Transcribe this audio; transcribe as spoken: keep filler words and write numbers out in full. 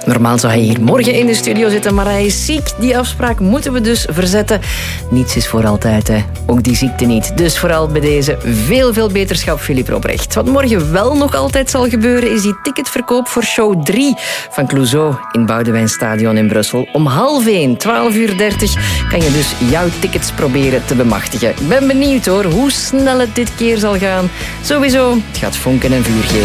Normaal zou hij hier morgen in de studio zitten, maar hij is ziek. Die afspraak moeten we dus verzetten. Niets is voor altijd, hè. Ook die ziekte niet. Dus vooral bij deze veel, veel beterschap, Philippe Robrecht. Wat morgen wel nog altijd zal gebeuren, is die ticketverkoop voor show drie van Clouseau in Boudewijnstadion in Brussel. Om half één, twaalf uur dertig, kan je dus jouw tickets proberen te bemachtigen. Ik ben benieuwd hoor, hoe snel het dit keer zal gaan. Sowieso, het gaat vonken en vuur geven.